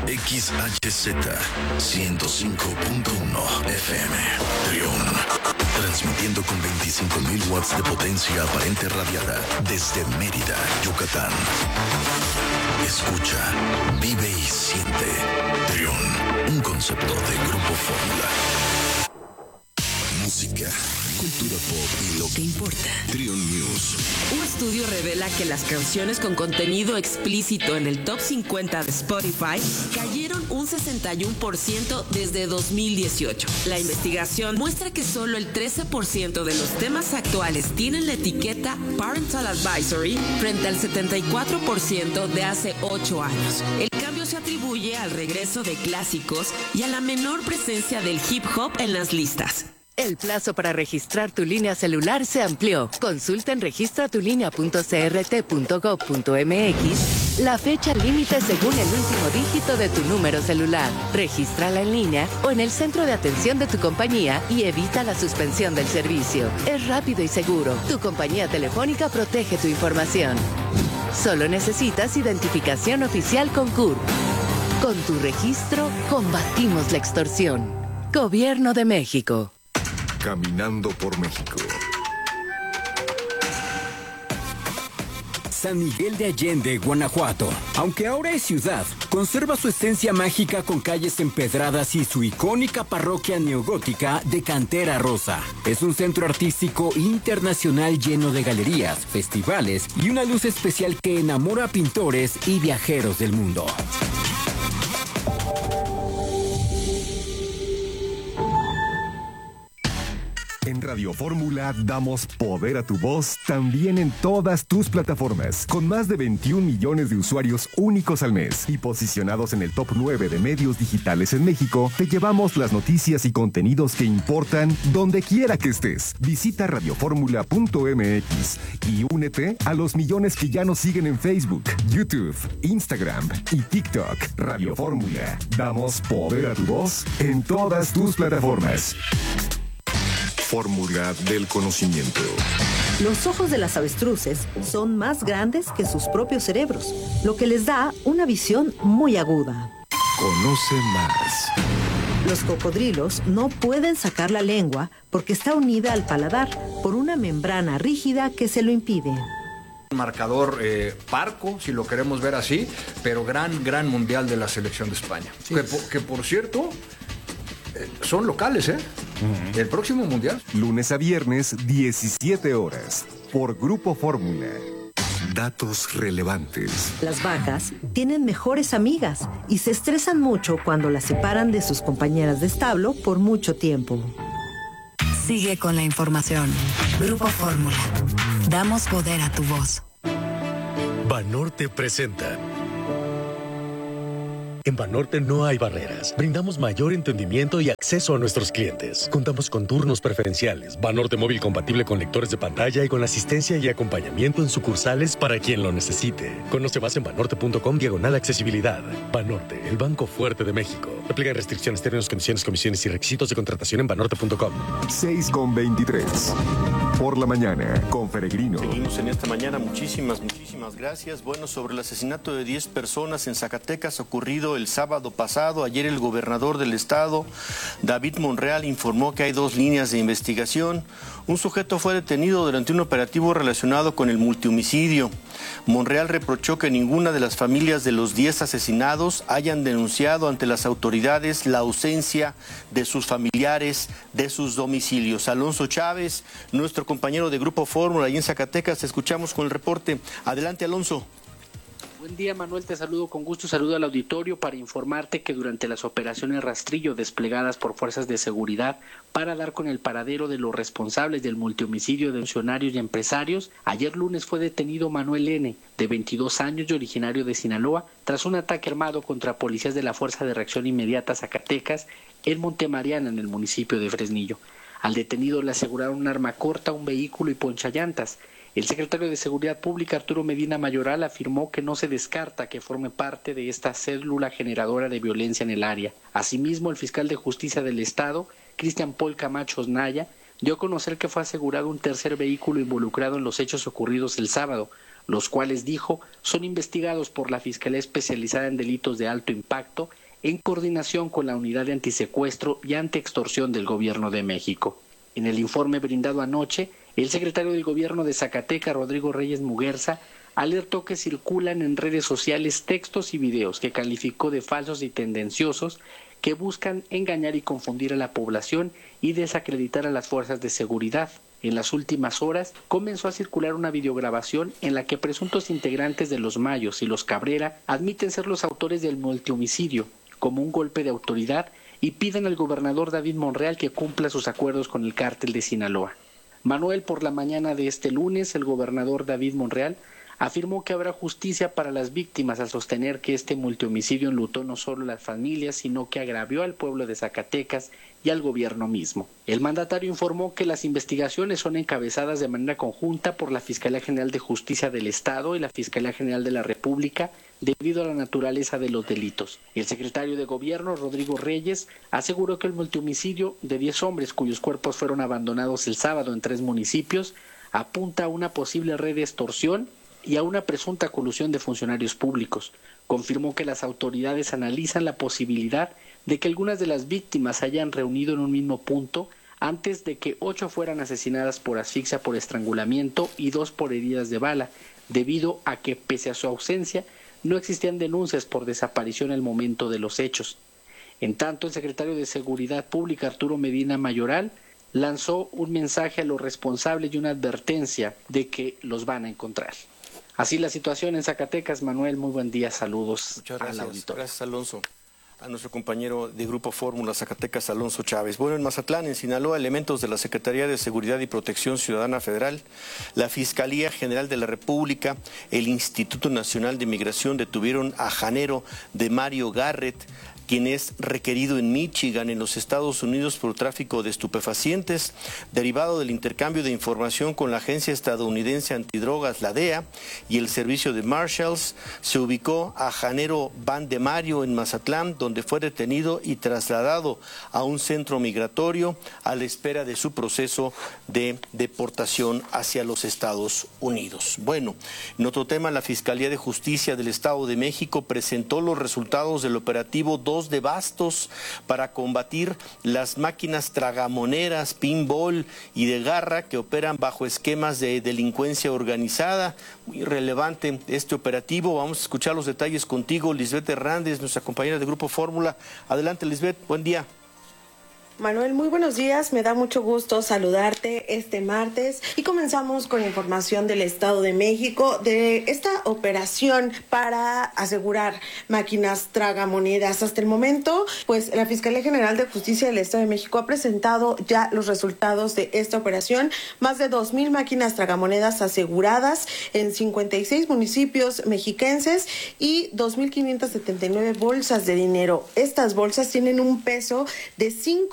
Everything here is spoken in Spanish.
XHZ 105.1 FM. Trión. Transmitiendo con 25.000 watts de potencia aparente radiada desde Mérida, Yucatán. Escucha, vive y siente. Trión, un concepto de Grupo Fórmula. Música, cultura pop y lo que importa. Trión News. Un estudio revela que las canciones con contenido explícito en el top 50 de Spotify cayeron un 61% desde 2018. La investigación muestra que solo el 13% de los temas actuales tienen la etiqueta Parental Advisory frente al 74% de hace 8 años. El cambio se atribuye al regreso de clásicos y a la menor presencia del hip hop en las listas. El plazo para registrar tu línea celular se amplió. Consulta en registratulinea.crt.gov.mx la fecha límite según el último dígito de tu número celular. Regístrala en línea o en el centro de atención de tu compañía y evita la suspensión del servicio. Es rápido y seguro. Tu compañía telefónica protege tu información. Solo necesitas identificación oficial con CURP. Con tu registro, combatimos la extorsión. Gobierno de México. Caminando por México. San Miguel de Allende, Guanajuato. Aunque ahora es ciudad, conserva su esencia mágica con calles empedradas y su icónica parroquia neogótica de cantera rosa. Es un centro artístico internacional lleno de galerías, festivales y una luz especial que enamora a pintores y viajeros del mundo. En Radio Fórmula damos poder a tu voz también en todas tus plataformas, con más de 21 millones de usuarios únicos al mes y posicionados en el top 9 de medios digitales en México. Te llevamos las noticias y contenidos que importan donde quiera que estés. Visita radioformula.mx y únete a los millones que ya nos siguen en Facebook, YouTube, Instagram y TikTok. Radio Fórmula, damos poder a tu voz en todas tus plataformas. Fórmula del conocimiento. Los ojos de las avestruces son más grandes que sus propios cerebros, lo que les da una visión muy aguda. Conoce más. Los cocodrilos no pueden sacar la lengua porque está unida al paladar por una membrana rígida que se lo impide. Marcador parco, si lo queremos ver así, pero gran mundial de la selección de España. Sí. Que por cierto, son locales, ¿eh? Uh-huh. El próximo mundial. Lunes a viernes, 17 horas, por Grupo Fórmula. Datos relevantes. Las vacas tienen mejores amigas y se estresan mucho cuando las separan de sus compañeras de establo por mucho tiempo. Sigue con la información. Grupo Fórmula. Damos poder a tu voz. Banorte presenta. En Banorte no hay barreras. Brindamos mayor entendimiento y acceso a nuestros clientes. Contamos con turnos preferenciales, Banorte móvil compatible con lectores de pantalla y con asistencia y acompañamiento en sucursales para quien lo necesite. Conoce más en banorte.com/accesibilidad. Banorte, el banco fuerte de México. Aplican restricciones, términos, condiciones, comisiones y requisitos de contratación en banorte.com. 6:23. Por la mañana, con Peregrino. Seguimos en esta mañana. Muchísimas gracias. Bueno, sobre el asesinato de 10 personas en Zacatecas ocurrido el sábado pasado, ayer el gobernador del estado, David Monreal, informó que hay 2 líneas de investigación. Un sujeto fue detenido durante un operativo relacionado con el multihomicidio. Monreal reprochó que ninguna de las familias de los 10 asesinados hayan denunciado ante las autoridades la ausencia de sus familiares de sus domicilios. Alonso Chávez, nuestro compañero de Grupo Fórmula ahí en Zacatecas, te escuchamos con el reporte. Adelante, Alonso. Buen día, Manuel, te saludo con gusto, saludo al auditorio para informarte que durante las operaciones rastrillo desplegadas por fuerzas de seguridad para dar con el paradero de los responsables del multihomicidio de funcionarios y empresarios, ayer lunes fue detenido Manuel N., de 22 años y originario de Sinaloa, tras un ataque armado contra policías de la Fuerza de Reacción Inmediata Zacatecas en Montemariana, en el municipio de Fresnillo. Al detenido le aseguraron un arma corta, un vehículo y ponchallantas. El secretario de Seguridad Pública, Arturo Medina Mayoral, afirmó que no se descarta que forme parte de esta célula generadora de violencia en el área. Asimismo, el fiscal de Justicia del Estado, Cristian Paul Camacho Osnaya, dio a conocer que fue asegurado un tercer vehículo involucrado en los hechos ocurridos el sábado, los cuales, dijo, son investigados por la Fiscalía Especializada en Delitos de Alto Impacto en coordinación con la Unidad de Antisecuestro y Antiextorsión del Gobierno de México. En el informe brindado anoche, el secretario del Gobierno de Zacatecas, Rodrigo Reyes Muguerza, alertó que circulan en redes sociales textos y videos que calificó de falsos y tendenciosos que buscan engañar y confundir a la población y desacreditar a las fuerzas de seguridad. En las últimas horas comenzó a circular una videograbación en la que presuntos integrantes de los Mayos y los Cabrera admiten ser los autores del multihomicidio como un golpe de autoridad y piden al gobernador David Monreal que cumpla sus acuerdos con el cártel de Sinaloa. Manuel, por la mañana de este lunes, el gobernador David Monreal afirmó que habrá justicia para las víctimas al sostener que este multihomicidio enlutó no solo a las familias, sino que agravió al pueblo de Zacatecas y al gobierno mismo. El mandatario informó que las investigaciones son encabezadas de manera conjunta por la Fiscalía General de Justicia del Estado y la Fiscalía General de la República debido a la naturaleza de los delitos. El secretario de Gobierno, Rodrigo Reyes, aseguró que el multihomicidio de 10 hombres cuyos cuerpos fueron abandonados el sábado en 3 municipios apunta a una posible red de extorsión y a una presunta colusión de funcionarios públicos. Confirmó que las autoridades analizan la posibilidad de que algunas de las víctimas se hayan reunido en un mismo punto antes de que 8 fueran asesinadas por asfixia por estrangulamiento y 2 por heridas de bala, debido a que, pese a su ausencia, no existían denuncias por desaparición en el momento de los hechos. En tanto, el secretario de Seguridad Pública, Arturo Medina Mayoral, lanzó un mensaje a los responsables y una advertencia de que los van a encontrar. Así la situación en Zacatecas. Manuel, muy buen día, saludos. Muchas gracias, al auditorio. Gracias, Alonso. A nuestro compañero de Grupo Fórmula Zacatecas, Alonso Chávez. Bueno, en Mazatlán, en Sinaloa, elementos de la Secretaría de Seguridad y Protección Ciudadana Federal, la Fiscalía General de la República, el Instituto Nacional de Migración detuvieron a Janero de Mario Garrett, quien es requerido en Michigan, en los Estados Unidos, por tráfico de estupefacientes, derivado del intercambio de información con la Agencia Estadounidense Antidrogas, la DEA, y el Servicio de Marshals. Se ubicó a Janero Van de Mario en Mazatlán, donde fue detenido y trasladado a un centro migratorio a la espera de su proceso de deportación hacia los Estados Unidos. Bueno, en otro tema, la Fiscalía de Justicia del Estado de México presentó los resultados del operativo 2 de Bastos para combatir las máquinas tragamoneras, pinball y de garra que operan bajo esquemas de delincuencia organizada. Muy relevante este operativo. Vamos a escuchar los detalles contigo, Lisbeth Hernández, nuestra compañera de Grupo Fórmula. Adelante, Lisbeth, buen día. Manuel, muy buenos días, me da mucho gusto saludarte este martes y comenzamos con información del Estado de México de esta operación para asegurar máquinas tragamonedas. Hasta el momento, pues la Fiscalía General de Justicia del Estado de México ha presentado ya los resultados de esta operación, más de 2,000 máquinas tragamonedas aseguradas en 56 municipios mexiquenses y 2,579 bolsas de dinero. Estas bolsas tienen un peso de 5